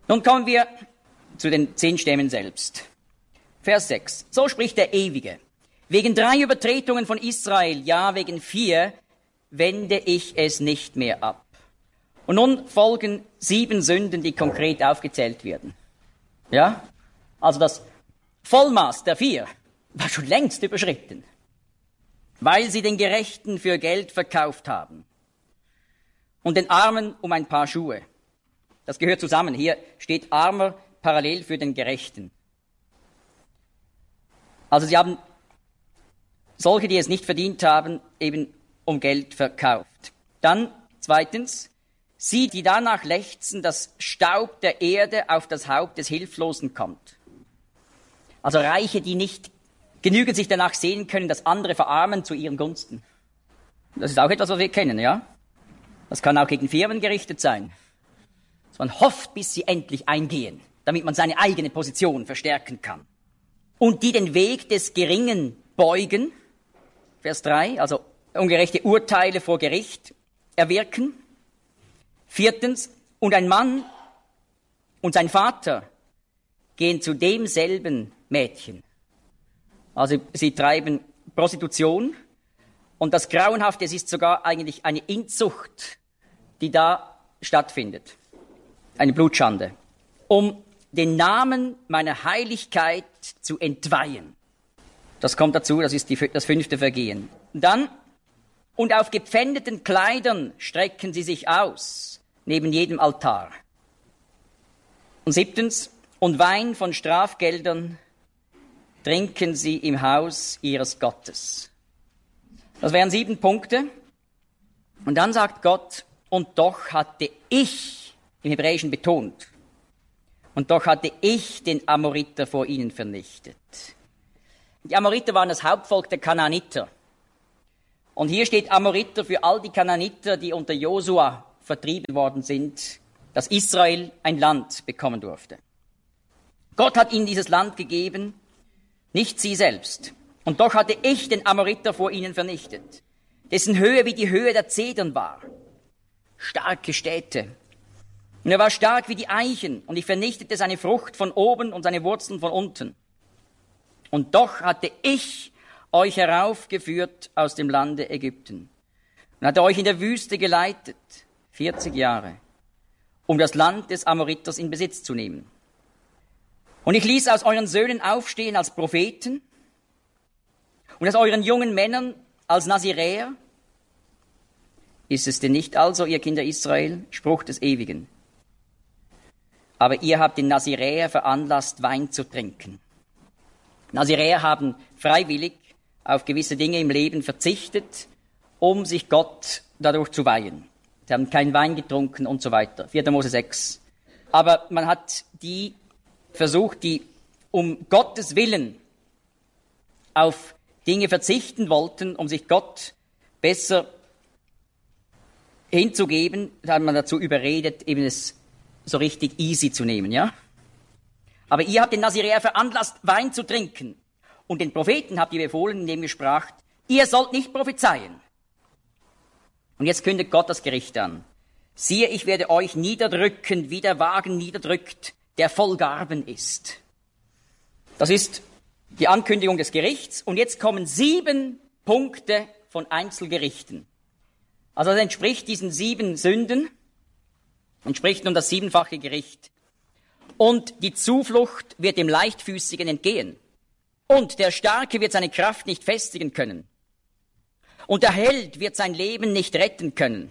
Nun kommen wir zu den 10 Stämmen selbst. Vers 6. So spricht der Ewige. Wegen 3 Übertretungen von Israel, ja, wegen 4, wende ich es nicht mehr ab. Und nun folgen 7 Sünden, die konkret aufgezählt werden. Ja? Also das Vollmaß der 4 war schon längst überschritten, weil sie den Gerechten für Geld verkauft haben und den Armen um ein paar Schuhe. Das gehört zusammen. Hier steht Armer parallel für den Gerechten. Also sie haben solche, die es nicht verdient haben, eben um Geld verkauft. Dann, 2. Sie, die danach lechzen, dass Staub der Erde auf das Haupt des Hilflosen kommt. Also Reiche, die nicht genügend sich danach sehen können, dass andere verarmen zu ihren Gunsten. Das ist auch etwas, was wir kennen, ja? Das kann auch gegen Firmen gerichtet sein. Dass man hofft, bis sie endlich eingehen, damit man seine eigene Position verstärken kann. Und die den Weg des Geringen beugen, Vers 3, also ungerechte Urteile vor Gericht erwirken. 4. Und ein Mann und sein Vater gehen zu demselben Mädchen. Also sie treiben Prostitution. Und das Grauenhafte, es ist sogar eigentlich eine Inzucht, die da stattfindet. Eine Blutschande. Um den Namen meiner Heiligkeit zu entweihen. Das kommt dazu, das ist das 5. Vergehen. Dann, und auf gepfändeten Kleidern strecken sie sich aus, neben jedem Altar. Und 7. Und Wein von Strafgeldern trinken sie im Haus ihres Gottes. Das wären 7 Punkte. Und dann sagt Gott, und doch hatte ich, im Hebräischen betont, und doch hatte ich den Amoriter vor ihnen vernichtet. Die Amoriter waren das Hauptvolk der Kanaaniter. Und hier steht Amoriter für all die Kanaaniter, die unter Josua vertrieben worden sind, dass Israel ein Land bekommen durfte. Gott hat ihnen dieses Land gegeben, nicht sie selbst. Und doch hatte ich den Amoriter vor ihnen vernichtet, dessen Höhe wie die Höhe der Zedern war. Starke Städte. Und er war stark wie die Eichen, und ich vernichtete seine Frucht von oben und seine Wurzeln von unten. Und doch hatte ich euch heraufgeführt aus dem Lande Ägypten und hatte euch in der Wüste geleitet, 40 Jahre, um das Land des Amoriters in Besitz zu nehmen. Und ich ließ aus euren Söhnen aufstehen als Propheten und aus euren jungen Männern als Naziräer. Ist es denn nicht also, ihr Kinder Israel, Spruch des Ewigen? Aber ihr habt den Naziräer veranlasst, Wein zu trinken. Naziräer haben freiwillig auf gewisse Dinge im Leben verzichtet, um sich Gott dadurch zu weihen. Sie haben keinen Wein getrunken und so weiter. 4. Mose 6. Aber man hat die versucht, die um Gottes Willen auf Dinge verzichten wollten, um sich Gott besser hinzugeben, da hat man dazu überredet, eben es so richtig easy zu nehmen, ja? Aber ihr habt den Naziräer veranlasst, Wein zu trinken. Und den Propheten habt ihr befohlen, indem ihr spracht, ihr sollt nicht prophezeien. Und jetzt kündigt Gott das Gericht an. Siehe, ich werde euch niederdrücken, wie der Wagen niederdrückt, der voll Garben ist. Das ist die Ankündigung des Gerichts. Und jetzt kommen 7 Punkte von Einzelgerichten. Also das entspricht diesen 7 Sünden, entspricht nun das 7-fache Gericht. Und die Zuflucht wird dem Leichtfüßigen entgehen. Und der Starke wird seine Kraft nicht festigen können. Und der Held wird sein Leben nicht retten können.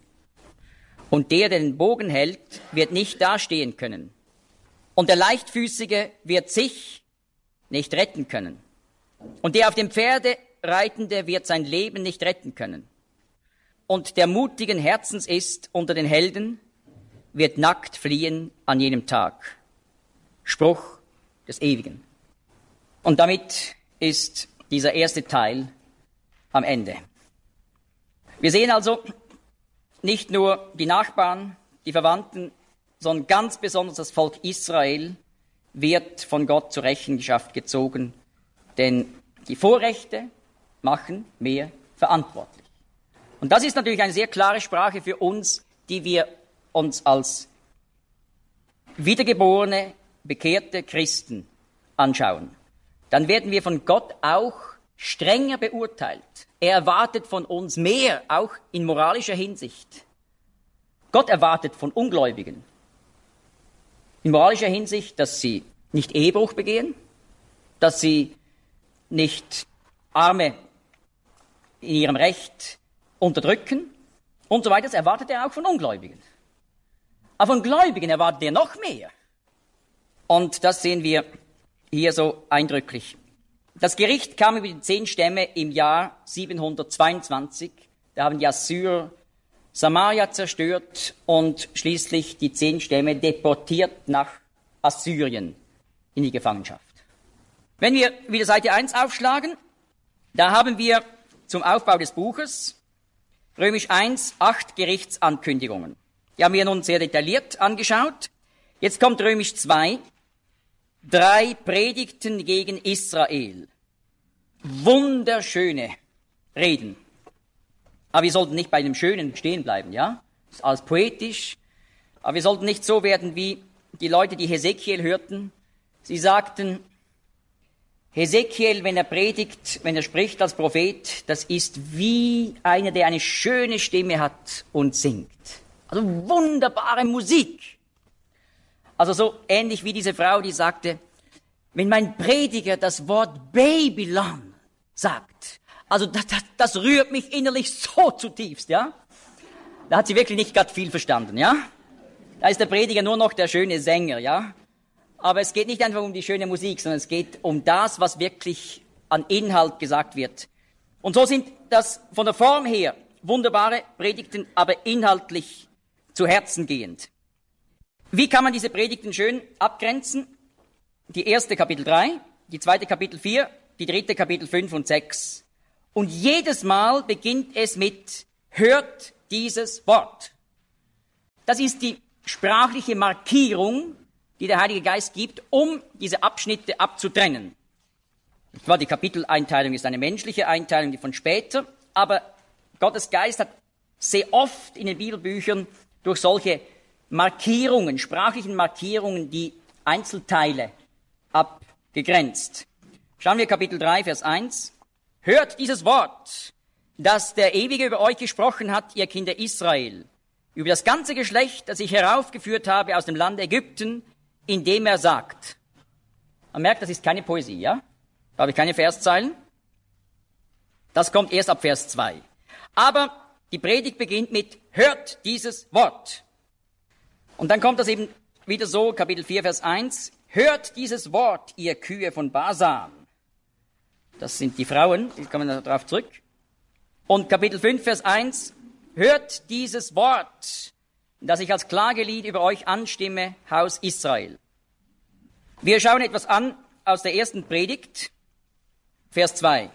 Und der den Bogen hält, wird nicht dastehen können. Und der Leichtfüßige wird sich nicht retten können. Und der auf dem Pferde Reitende wird sein Leben nicht retten können. Und der mutigen Herzens ist unter den Helden, wird nackt fliehen an jenem Tag. Spruch des Ewigen. Und damit ist dieser erste Teil am Ende. Wir sehen also nicht nur die Nachbarn, die Verwandten, sondern ganz besonders das Volk Israel wird von Gott zur Rechenschaft gezogen, denn die Vorrechte machen mehr verantwortlich. Und das ist natürlich eine sehr klare Sprache für uns, die wir uns als wiedergeborene, bekehrte Christen anschauen, dann werden wir von Gott auch strenger beurteilt. Er erwartet von uns mehr, auch in moralischer Hinsicht. Gott erwartet von Ungläubigen in moralischer Hinsicht, dass sie nicht Ehebruch begehen, dass sie nicht Arme in ihrem Recht unterdrücken und so weiter. Das erwartet er auch von Ungläubigen. Aber von Gläubigen erwartet er noch mehr. Und das sehen wir hier so eindrücklich. Das Gericht kam über die 10 Stämme im Jahr 722. Da haben die Assyrer Samaria zerstört und schließlich die 10 Stämme deportiert nach Assyrien in die Gefangenschaft. Wenn wir wieder Seite 1 aufschlagen, da haben wir zum Aufbau des Buches Römisch 1, 8 Gerichtsankündigungen. Die haben wir nun sehr detailliert angeschaut. Jetzt kommt Römisch 2, 3 Predigten gegen Israel. Wunderschöne Reden. Aber wir sollten nicht bei dem Schönen stehen bleiben, ja? Das ist alles poetisch. Aber wir sollten nicht so werden wie die Leute, die Hesekiel hörten. Sie sagten, Hesekiel, wenn er predigt, wenn er spricht als Prophet, das ist wie einer, der eine schöne Stimme hat und singt. Also wunderbare Musik. Also so ähnlich wie diese Frau, die sagte, wenn mein Prediger das Wort Babylon sagt, also das rührt mich innerlich so zutiefst, ja. Da hat sie wirklich nicht gerade viel verstanden, ja. Da ist der Prediger nur noch der schöne Sänger, ja. Aber es geht nicht einfach um die schöne Musik, sondern es geht um das, was wirklich an Inhalt gesagt wird. Und so sind das von der Form her wunderbare Predigten, aber inhaltlich zu Herzen gehend. Wie kann man diese Predigten schön abgrenzen? Die erste Kapitel 3, die zweite Kapitel 4, die dritte Kapitel 5 und 6. Und jedes Mal beginnt es mit, hört dieses Wort. Das ist die sprachliche Markierung, die der Heilige Geist gibt, um diese Abschnitte abzutrennen. Die Kapiteleinteilung ist eine menschliche Einteilung, die von später, aber Gottes Geist hat sehr oft in den Bibelbüchern durch solche Markierungen, sprachlichen Markierungen, die Einzelteile abgegrenzt. Schauen wir Kapitel 3, Vers 1. Hört dieses Wort, das der Ewige über euch gesprochen hat, ihr Kinder Israel, über das ganze Geschlecht, das ich heraufgeführt habe aus dem Land Ägypten, indem er sagt. Man merkt, das ist keine Poesie, ja? Da habe ich keine Verszeilen. Das kommt erst ab Vers 2. Aber die Predigt beginnt mit, hört dieses Wort. Und dann kommt das eben wieder so, Kapitel 4, Vers 1. Hört dieses Wort, ihr Kühe von Basan. Das sind die Frauen, die kommen darauf zurück. Und Kapitel 5, Vers 1. Hört dieses Wort, das ich als Klagelied über euch anstimme, Haus Israel. Wir schauen etwas an aus der ersten Predigt, Vers 2.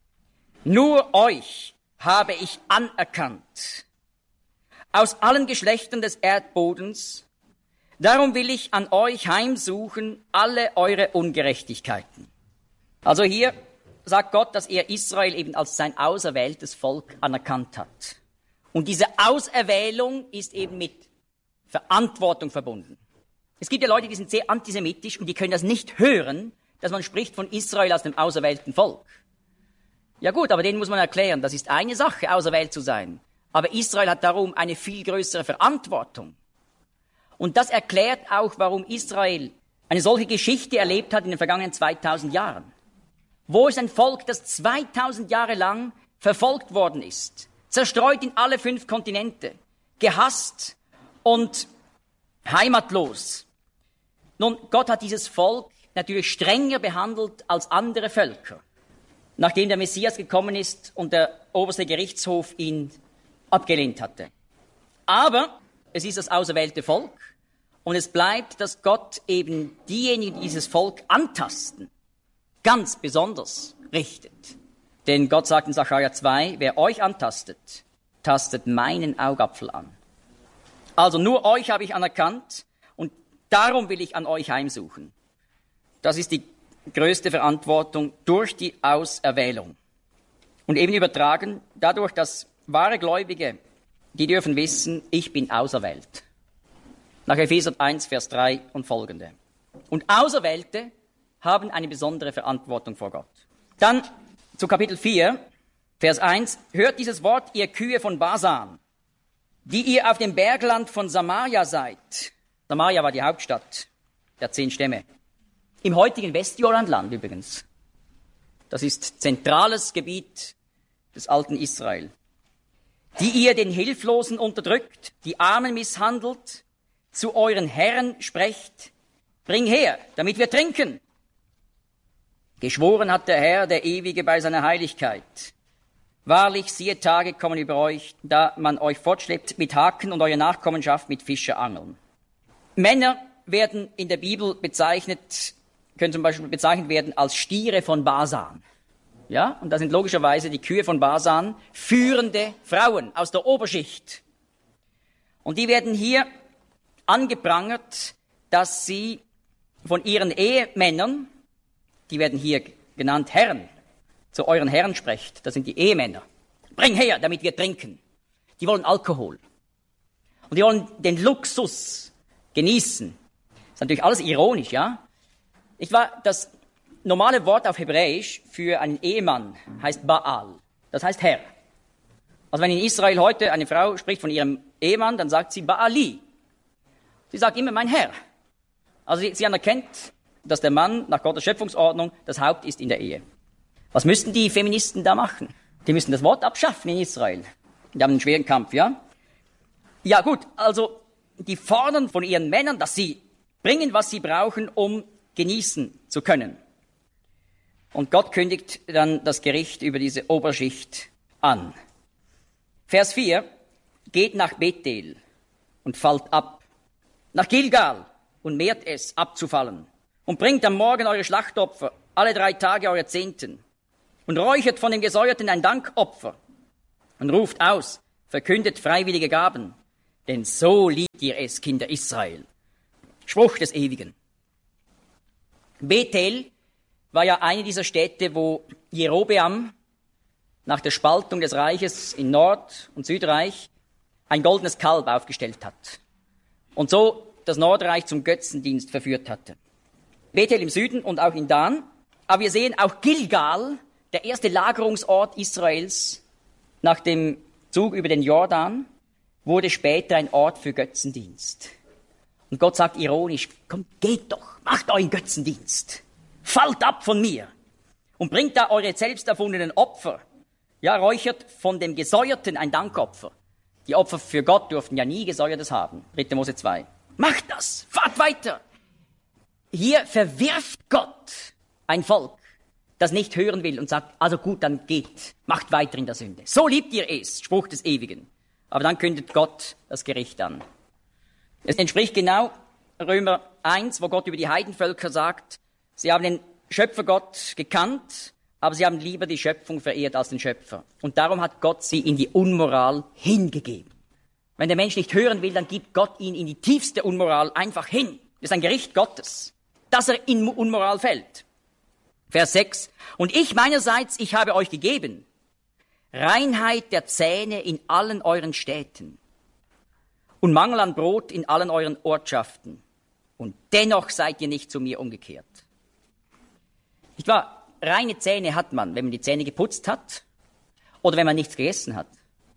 Nur euch habe ich anerkannt, aus allen Geschlechtern des Erdbodens, darum will ich an euch heimsuchen alle eure Ungerechtigkeiten. Also hier sagt Gott, dass er Israel eben als sein auserwähltes Volk anerkannt hat. Und diese Auserwählung ist eben mit Verantwortung verbunden. Es gibt ja Leute, die sind sehr antisemitisch und die können das nicht hören, dass man spricht von Israel als dem auserwählten Volk. Ja gut, aber denen muss man erklären, das ist eine Sache, auserwählt zu sein. Aber Israel hat darum eine viel größere Verantwortung. Und das erklärt auch, warum Israel eine solche Geschichte erlebt hat in den vergangenen 2000 Jahren. Wo ist ein Volk, das 2000 Jahre lang verfolgt worden ist, zerstreut in alle 5 Kontinente, gehasst und heimatlos. Nun, Gott hat dieses Volk natürlich strenger behandelt als andere Völker, nachdem der Messias gekommen ist und der oberste Gerichtshof ihn abgelehnt hatte. Aber es ist das auserwählte Volk und es bleibt, dass Gott eben diejenigen, die dieses Volk antasten, ganz besonders richtet. Denn Gott sagt in Sacharja 2, wer euch antastet, tastet meinen Augapfel an. Also nur euch habe ich anerkannt und darum will ich an euch heimsuchen. Das ist die größte Verantwortung durch die Auserwählung. Und eben übertragen dadurch, dass wahre Gläubige, die dürfen wissen, ich bin auserwählt. Nach Epheser 1, Vers 3 und folgende. Und Auserwählte haben eine besondere Verantwortung vor Gott. Dann zu Kapitel 4, Vers 1. Hört dieses Wort, ihr Kühe von Basan, die ihr auf dem Bergland von Samaria seid. Samaria war die Hauptstadt der 10 Stämme. Im heutigen Westjordanland übrigens. Das ist zentrales Gebiet des alten Israel. Die ihr den Hilflosen unterdrückt, die Armen misshandelt, zu euren Herren sprecht, bring her, damit wir trinken. Geschworen hat der Herr, der Ewige, bei seiner Heiligkeit. Wahrlich, siehe, Tage kommen über euch, da man euch fortschleppt mit Haken und eure Nachkommenschaft mit Fischerangeln. Männer werden in der Bibel bezeichnet, können zum Beispiel bezeichnet werden als Stiere von Basan. Ja, und da sind logischerweise die Kühe von Basan führende Frauen aus der Oberschicht. Und die werden hier angeprangert, dass sie von ihren Ehemännern, die werden hier genannt Herren, zu euren Herren sprecht, das sind die Ehemänner. Bring her, damit wir trinken. Die wollen Alkohol. Und die wollen den Luxus genießen. Das ist natürlich alles ironisch, ja? Das normale Wort auf Hebräisch für einen Ehemann heißt Baal. Das heißt Herr. Also wenn in Israel heute eine Frau spricht von ihrem Ehemann, dann sagt sie Baali. Sie sagt immer mein Herr. Also sie anerkennt, dass der Mann nach Gottes Schöpfungsordnung das Haupt ist in der Ehe. Was müssten die Feministen da machen? Die müssen das Wort abschaffen in Israel. Die haben einen schweren Kampf, ja? Ja gut, also die fordern von ihren Männern, dass sie bringen, was sie brauchen, um genießen zu können. Und Gott kündigt dann das Gericht über diese Oberschicht an. Vers 4, geht nach Bethel und fallt ab, nach Gilgal und mehrt es abzufallen und bringt am Morgen eure Schlachtopfer, alle 3 Tage eure Zehnten und räuchert von dem Gesäuerten ein Dankopfer und ruft aus, verkündet freiwillige Gaben, denn so liebt ihr es, Kinder Israel. Spruch des Ewigen. Bethel war ja eine dieser Städte, wo Jerobeam nach der Spaltung des Reiches in Nord- und Südreich ein goldenes Kalb aufgestellt hat und so das Nordreich zum Götzendienst verführt hatte. Bethel im Süden und auch in Dan, aber wir sehen auch Gilgal, der erste Lagerungsort Israels nach dem Zug über den Jordan, wurde später ein Ort für Götzendienst. Und Gott sagt ironisch, kommt, geht doch, macht euren Götzendienst. Fallt ab von mir und bringt da eure selbst erfundenen Opfer. Ja, räuchert von dem Gesäuerten ein Dankopfer. Die Opfer für Gott durften ja nie Gesäuertes haben. 3. Mose 2. Macht das, fahrt weiter. Hier verwirft Gott ein Volk, das nicht hören will und sagt, also gut, dann geht, macht weiter in der Sünde. So liebt ihr es, Spruch des Ewigen. Aber dann kündigt Gott das Gericht an. Es entspricht genau Römer 1, wo Gott über die Heidenvölker sagt, sie haben den Schöpfergott gekannt, aber sie haben lieber die Schöpfung verehrt als den Schöpfer. Und darum hat Gott sie in die Unmoral hingegeben. Wenn der Mensch nicht hören will, dann gibt Gott ihn in die tiefste Unmoral einfach hin. Das ist ein Gericht Gottes, dass er in Unmoral fällt. Vers 6. Und ich meinerseits, ich habe euch gegeben Reinheit der Zähne in allen euren Städten und Mangel an Brot in allen euren Ortschaften. Und dennoch seid ihr nicht zu mir umgekehrt. Nicht wahr? Reine Zähne hat man, wenn man die Zähne geputzt hat oder wenn man nichts gegessen hat.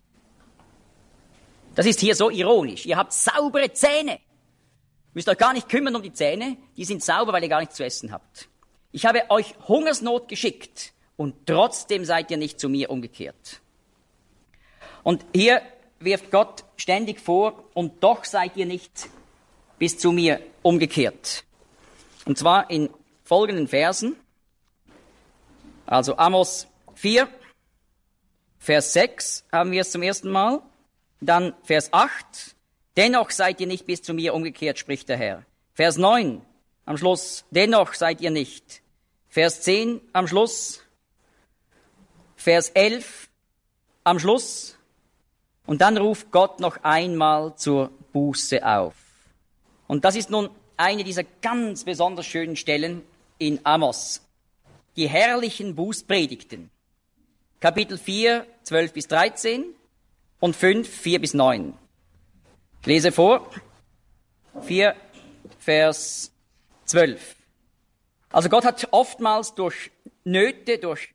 Das ist hier so ironisch. Ihr habt saubere Zähne. Müsst euch gar nicht kümmern um die Zähne. Die sind sauber, weil ihr gar nichts zu essen habt. Ich habe euch Hungersnot geschickt und trotzdem seid ihr nicht zu mir umgekehrt. Und hier wirft Gott ständig vor, und doch seid ihr nicht bis zu mir umgekehrt. Und zwar in folgenden Versen. Also Amos 4, Vers 6 haben wir es zum ersten Mal. Dann Vers 8. Dennoch seid ihr nicht bis zu mir umgekehrt, spricht der Herr. Vers 9 am Schluss. Dennoch seid ihr nicht. Vers 10 am Schluss. Vers 11 am Schluss. Und dann ruft Gott noch einmal zur Buße auf. Und das ist nun eine dieser ganz besonders schönen Stellen in Amos. Die herrlichen Bußpredigten. Kapitel 4, 12 bis 13 und 5, 4 bis 9. Ich lese vor. 4, Vers 12. Also Gott hat oftmals durch Nöte, durch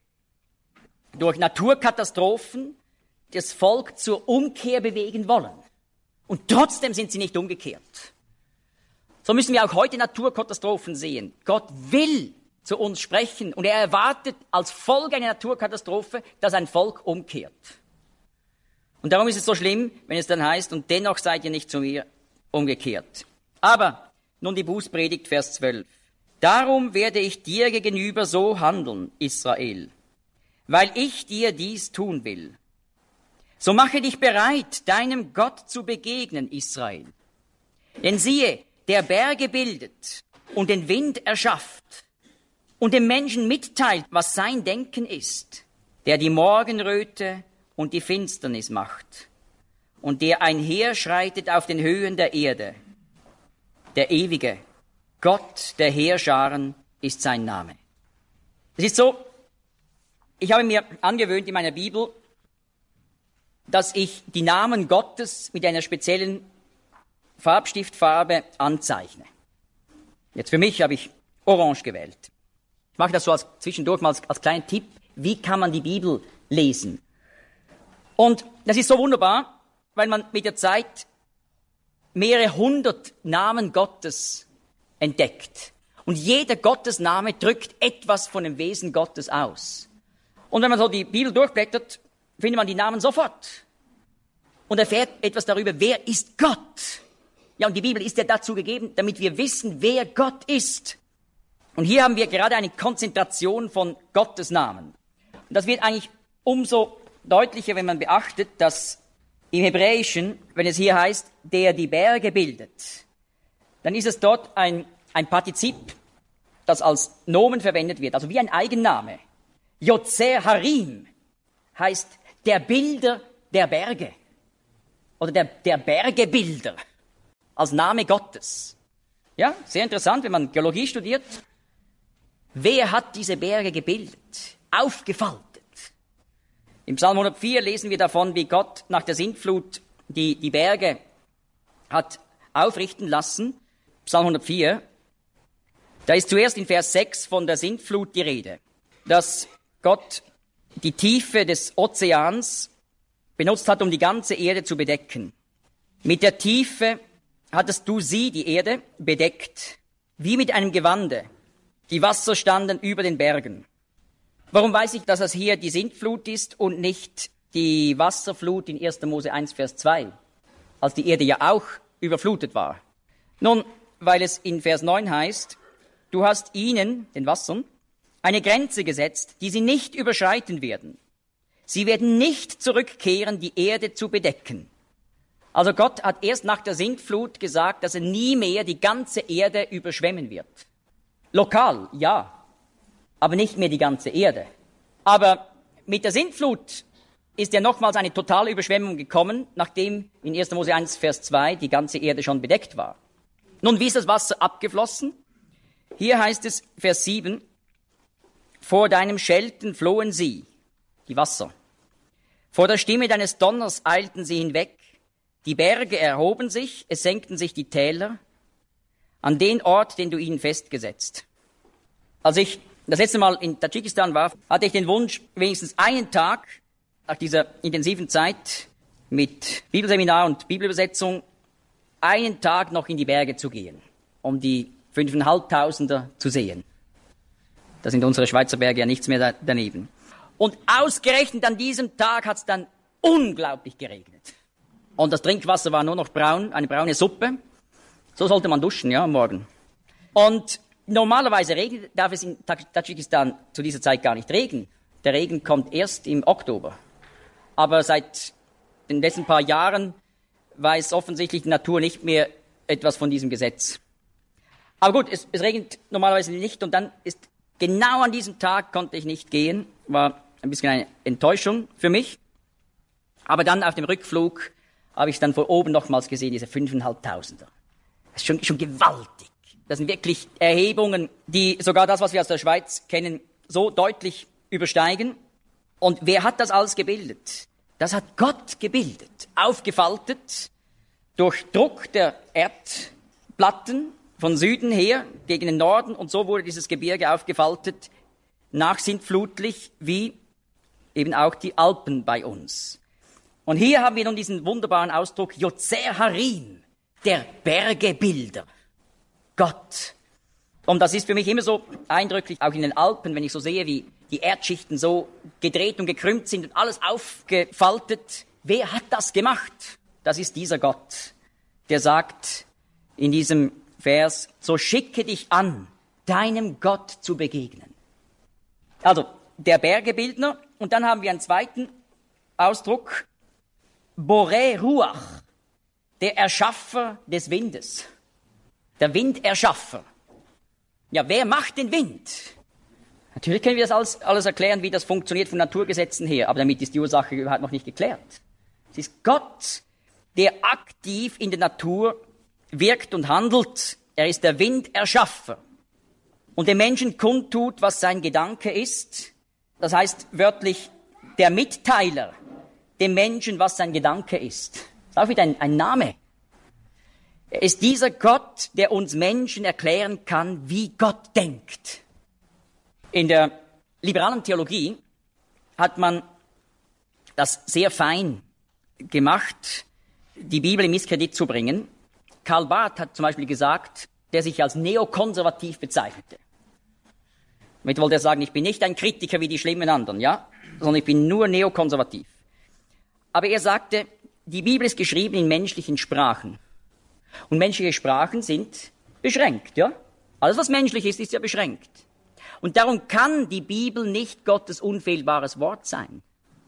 Naturkatastrophen das Volk zur Umkehr bewegen wollen. Und trotzdem sind sie nicht umgekehrt. So müssen wir auch heute Naturkatastrophen sehen. Gott will zu uns sprechen und er erwartet als Folge einer Naturkatastrophe, dass ein Volk umkehrt. Und darum ist es so schlimm, wenn es dann heißt, und dennoch seid ihr nicht zu mir umgekehrt. Aber nun die Bußpredigt, Vers 12. Darum werde ich dir gegenüber so handeln, Israel, weil ich dir dies tun will. So mache dich bereit, deinem Gott zu begegnen, Israel. Denn siehe, der Berge bildet und den Wind erschafft und dem Menschen mitteilt, was sein Denken ist, der die Morgenröte und die Finsternis macht und der einherschreitet auf den Höhen der Erde. Der Ewige, Gott der Heerscharen ist sein Name. Es ist so, ich habe mir angewöhnt in meiner Bibel, dass ich die Namen Gottes mit einer speziellen Farbstiftfarbe anzeichne. Jetzt für mich habe ich Orange gewählt. Ich mache das so zwischendurch mal als kleinen Tipp, wie kann man die Bibel lesen. Und das ist so wunderbar, weil man mit der Zeit mehrere hundert Namen Gottes entdeckt. Und jeder Gottesname drückt etwas von dem Wesen Gottes aus. Und wenn man so die Bibel durchblättert, findet man die Namen sofort und erfährt etwas darüber, wer ist Gott. Ja, und die Bibel ist ja dazu gegeben, damit wir wissen, wer Gott ist. Und hier haben wir gerade eine Konzentration von Gottesnamen. Und das wird eigentlich umso deutlicher, wenn man beachtet, dass im Hebräischen, wenn es hier heißt, der die Berge bildet, dann ist es dort ein Partizip, das als Nomen verwendet wird, also wie ein Eigenname. Yotzer Harim heißt der Bilder der Berge oder der Bergebilder als Name Gottes. Ja, sehr interessant, wenn man Geologie studiert. Wer hat diese Berge gebildet, aufgefaltet? Im Psalm 104 lesen wir davon, wie Gott nach der Sintflut die Berge hat aufrichten lassen. Psalm 104. Da ist zuerst in Vers 6 von der Sintflut die Rede, dass Gott die Tiefe des Ozeans benutzt hat, um die ganze Erde zu bedecken. Mit der Tiefe hattest du sie, die Erde, bedeckt, wie mit einem Gewande. Die Wasser standen über den Bergen. Warum weiß ich, dass das hier die Sintflut ist und nicht die Wasserflut in 1. Mose 1, Vers 2, als die Erde ja auch überflutet war? Nun, weil es in Vers 9 heißt, du hast ihnen, den Wassern, eine Grenze gesetzt, die sie nicht überschreiten werden. Sie werden nicht zurückkehren, die Erde zu bedecken. Also Gott hat erst nach der Sintflut gesagt, dass er nie mehr die ganze Erde überschwemmen wird. Lokal, ja, aber nicht mehr die ganze Erde. Aber mit der Sintflut ist ja nochmals eine totale Überschwemmung gekommen, nachdem in 1. Mose 1, Vers 2 die ganze Erde schon bedeckt war. Nun, wie ist das Wasser abgeflossen? Hier heißt es, Vers 7, vor deinem Schelten flohen sie, die Wasser. Vor der Stimme deines Donners eilten sie hinweg. Die Berge erhoben sich, es senkten sich die Täler an den Ort, den du ihnen festgesetzt. Als ich das letzte Mal in Tadschikistan war, hatte ich den Wunsch, wenigstens einen Tag nach dieser intensiven Zeit mit Bibelseminar und Bibelübersetzung, einen Tag noch in die Berge zu gehen, um die 5.500 zu sehen. Da sind unsere Schweizer Berge ja nichts mehr daneben. Und ausgerechnet an diesem Tag hat es dann unglaublich geregnet. Und das Trinkwasser war nur noch braun, eine braune Suppe. So sollte man duschen, ja, am Morgen. Und normalerweise darf es in Tadschikistan zu dieser Zeit gar nicht regnen. Der Regen kommt erst im Oktober. Aber seit den letzten paar Jahren weiß offensichtlich die Natur nicht mehr etwas von diesem Gesetz. Aber gut, es regnet normalerweise nicht und dann ist genau an diesem Tag konnte ich nicht gehen. War ein bisschen eine Enttäuschung für mich. Aber dann auf dem Rückflug habe ich dann von oben nochmals gesehen, diese 5.500. Das ist schon gewaltig. Das sind wirklich Erhebungen, die sogar das, was wir aus der Schweiz kennen, so deutlich übersteigen. Und wer hat das alles gebildet? Das hat Gott gebildet, aufgefaltet durch Druck der Platten von Süden her gegen den Norden und so wurde dieses Gebirge aufgefaltet, nachsintflutlich wie eben auch die Alpen bei uns. Und hier haben wir nun diesen wunderbaren Ausdruck Yotzer Harim, der Bergebilder. Gott. Und das ist für mich immer so eindrücklich, auch in den Alpen, wenn ich so sehe, wie die Erdschichten so gedreht und gekrümmt sind und alles aufgefaltet. Wer hat das gemacht? Das ist dieser Gott, der sagt in diesem Vers, so schicke dich an, deinem Gott zu begegnen. Also, der Bergebildner, und dann haben wir einen zweiten Ausdruck, Borei Ruach, der Erschaffer des Windes. Der Winderschaffer. Ja, wer macht den Wind? Natürlich können wir das alles erklären, wie das funktioniert von Naturgesetzen her, aber damit ist die Ursache überhaupt noch nicht geklärt. Es ist Gott, der aktiv in der Natur wirkt und handelt. Er ist der Winderschaffer und dem Menschen kundtut, was sein Gedanke ist. Das heißt wörtlich, der Mitteiler dem Menschen, was sein Gedanke ist. Das ist auch wieder ein Name. Er ist dieser Gott, der uns Menschen erklären kann, wie Gott denkt. In der liberalen Theologie hat man das sehr fein gemacht, die Bibel in Misskredit zu bringen. Karl Barth hat zum Beispiel gesagt, der sich als neokonservativ bezeichnete. Damit wollte er sagen, ich bin nicht ein Kritiker wie die schlimmen anderen, ja, sondern ich bin nur neokonservativ. Aber er sagte, die Bibel ist geschrieben in menschlichen Sprachen. Und menschliche Sprachen sind beschränkt, ja. Alles, was menschlich ist, ist ja beschränkt. Und darum kann die Bibel nicht Gottes unfehlbares Wort sein.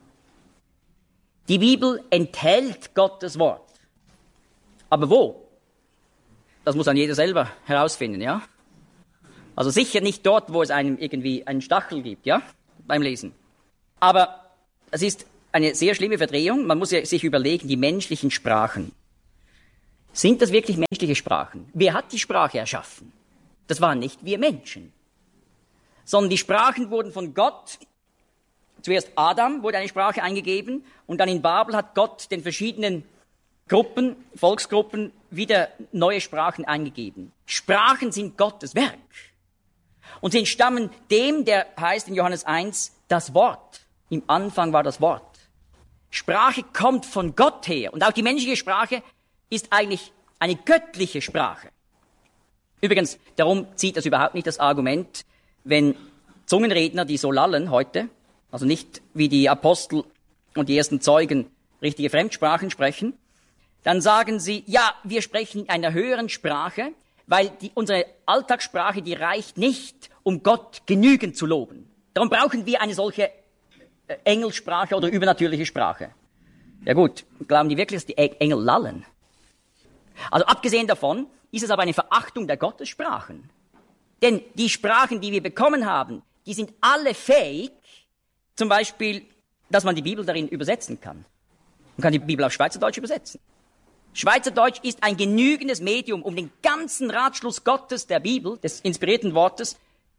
Die Bibel enthält Gottes Wort. Aber wo? Das muss dann jeder selber herausfinden, ja. Also sicher nicht dort, wo es einem irgendwie einen Stachel gibt, ja, beim Lesen. Aber es ist eine sehr schlimme Verdrehung. Man muss ja sich überlegen, die menschlichen Sprachen. Sind das wirklich menschliche Sprachen? Wer hat die Sprache erschaffen? Das waren nicht wir Menschen. Sondern die Sprachen wurden von Gott, zuerst Adam wurde eine Sprache eingegeben und dann in Babel hat Gott den verschiedenen Gruppen, Volksgruppen wieder neue Sprachen eingegeben. Sprachen sind Gottes Werk. Und sie entstammen dem, der heißt in Johannes 1, das Wort. Im Anfang war das Wort. Sprache kommt von Gott her. Und auch die menschliche Sprache ist eigentlich eine göttliche Sprache. Übrigens, darum zieht das überhaupt nicht das Argument, wenn Zungenredner, die so lallen heute, also nicht wie die Apostel und die ersten Zeugen richtige Fremdsprachen sprechen, dann sagen sie, ja, wir sprechen in einer höheren Sprache, weil unsere Alltagssprache, die reicht nicht, um Gott genügend zu loben. Darum brauchen wir eine solche Engelsprache oder übernatürliche Sprache. Ja gut, glauben die wirklich, dass die Engel lallen? Also abgesehen davon ist es aber eine Verachtung der Gottessprachen. Denn die Sprachen, die wir bekommen haben, die sind alle fähig, zum Beispiel, dass man die Bibel darin übersetzen kann. Man kann die Bibel auf Schweizerdeutsch übersetzen. Schweizerdeutsch ist ein genügendes Medium, um den ganzen Ratschluss Gottes, der Bibel, des inspirierten Wortes,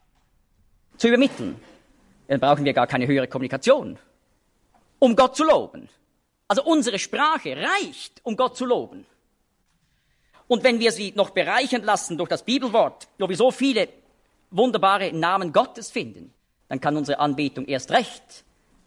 zu übermitteln. Dann brauchen wir gar keine höhere Kommunikation, um Gott zu loben. Also unsere Sprache reicht, um Gott zu loben. Und wenn wir sie noch bereichern lassen durch das Bibelwort, wo wir so viele wunderbare Namen Gottes finden, dann kann unsere Anbetung erst recht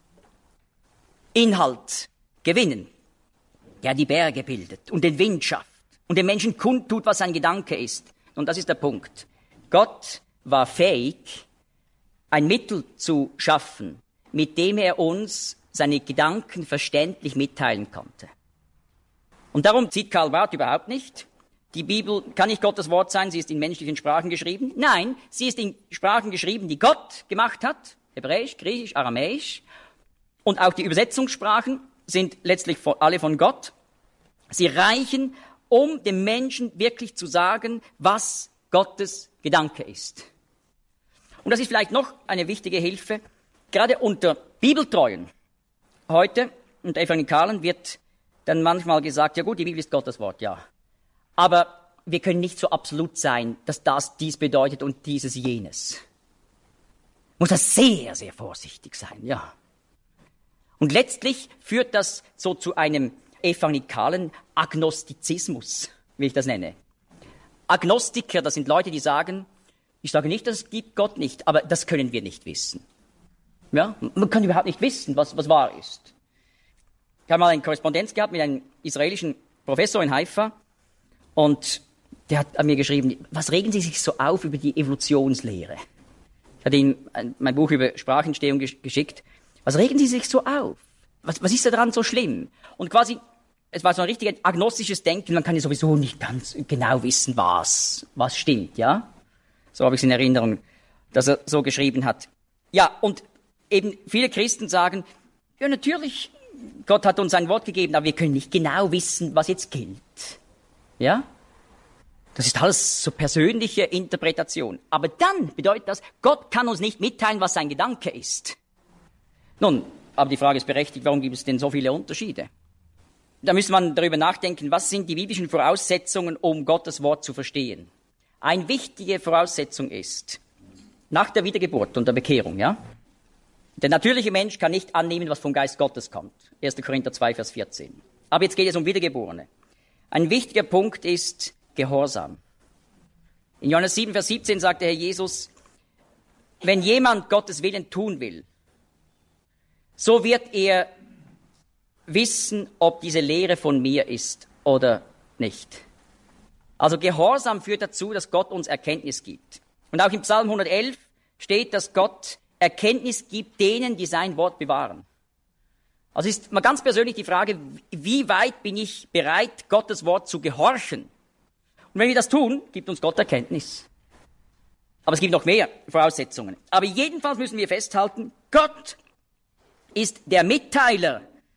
Inhalt gewinnen, der die Berge bildet und den Wind schafft und den Menschen kundtut, was sein Gedanke ist. Und das ist der Punkt. Gott war fähig, ein Mittel zu schaffen, mit dem er uns seine Gedanken verständlich mitteilen konnte. Und darum zieht Karl Barth überhaupt nicht. Die Bibel kann nicht Gottes Wort sein, sie ist in menschlichen Sprachen geschrieben. Nein, sie ist in Sprachen geschrieben, die Gott gemacht hat. Hebräisch, Griechisch, Aramäisch. Und auch die Übersetzungssprachen sind letztlich alle von Gott. Sie reichen, um dem Menschen wirklich zu sagen, was Gottes Gedanke ist. Und das ist vielleicht noch eine wichtige Hilfe. Gerade unter Bibeltreuen heute und Evangelikalen wird dann manchmal gesagt, ja gut, die Bibel ist Gottes Wort, ja. Aber wir können nicht so absolut sein, dass das dies bedeutet und dieses jenes. Muss das sehr, sehr vorsichtig sein, ja. Und letztlich führt das so zu einem evangelikalen Agnostizismus, wie ich das nenne. Agnostiker, das sind Leute, die sagen, ich sage nicht, dass es gibt Gott nicht, aber das können wir nicht wissen. Ja? Man kann überhaupt nicht wissen, was wahr ist. Ich habe mal eine Korrespondenz gehabt mit einem israelischen Professor in Haifa und der hat an mir geschrieben, was regen Sie sich so auf über die Evolutionslehre? Ich hatte ihm mein Buch über Sprachentstehung geschickt. Was regen Sie sich so auf? Was ist da dran so schlimm? Und quasi, es war so ein richtig agnostisches Denken, man kann ja sowieso nicht ganz genau wissen, was stimmt, ja? So habe ich es in Erinnerung, dass er so geschrieben hat. Ja, und eben viele Christen sagen, ja natürlich, Gott hat uns ein Wort gegeben, aber wir können nicht genau wissen, was jetzt gilt. Ja? Das ist alles so persönliche Interpretation. Aber dann bedeutet das, Gott kann uns nicht mitteilen, was sein Gedanke ist. Nun, aber die Frage ist berechtigt, warum gibt es denn so viele Unterschiede? Da müsste man darüber nachdenken, was sind die biblischen Voraussetzungen, um Gottes Wort zu verstehen. Eine wichtige Voraussetzung ist, nach der Wiedergeburt und der Bekehrung, ja? Der natürliche Mensch kann nicht annehmen, was vom Geist Gottes kommt. 1. Korinther 2, Vers 14. Aber jetzt geht es um Wiedergeborene. Ein wichtiger Punkt ist Gehorsam. In Johannes 7, Vers 17 sagt der Herr Jesus, wenn jemand Gottes Willen tun will, so wird er wissen, ob diese Lehre von mir ist oder nicht. Also Gehorsam führt dazu, dass Gott uns Erkenntnis gibt. Und auch im Psalm 111 steht, dass Gott Erkenntnis gibt denen, die sein Wort bewahren. Also ist mal ganz persönlich die Frage, wie weit bin ich bereit, Gottes Wort zu gehorchen? Und wenn wir das tun, gibt uns Gott Erkenntnis. Aber es gibt noch mehr Voraussetzungen. Aber jedenfalls müssen wir festhalten, Gott ist der Mitteiler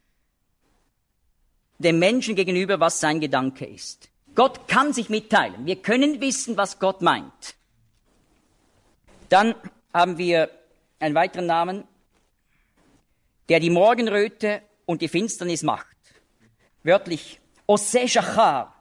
dem Menschen gegenüber, was sein Gedanke ist. Gott kann sich mitteilen. Wir können wissen, was Gott meint. Dann haben wir einen weiteren Namen, der die Morgenröte und die Finsternis macht. Wörtlich, Oseh Shachar.